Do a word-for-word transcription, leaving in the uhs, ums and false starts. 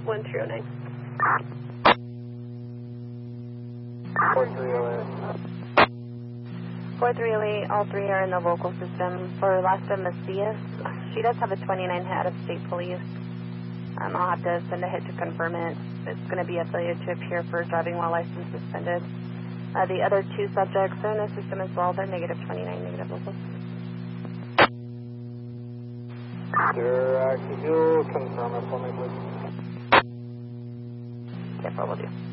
one three oh nine. four three oh eight. four three oh eight, all three are in the local system. For Lasta Macias, she does have a twenty-nine hit out of state police. Um, I'll have to send a hit to confirm it. It's going to be a failure to appear for driving while license suspended. Uh, the other two subjects are in the system as well. They're negative twenty-nine, negative local. Sure, uh, could you confirm it for me, please? Yes, I will do.